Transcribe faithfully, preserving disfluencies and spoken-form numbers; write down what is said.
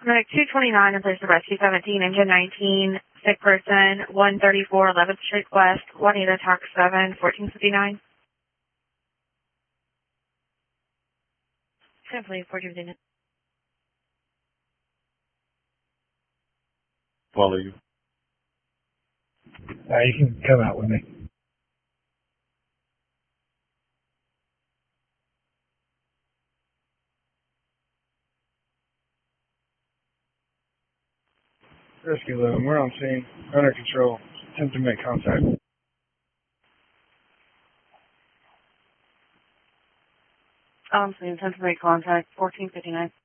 Medic two twenty-nine in place of rescue seventeen, engine nineteen, sick person, one thirty-four eleventh Street West, Juanita Talk seven, fourteen fifty-nine. Simply fourteen fifty-nine. Follow you. Uh, you can come out with me. Rescue eleven, we're on scene. Under control. Attempt to make contact. Um, so intent to make contact, fourteen fifty-nine.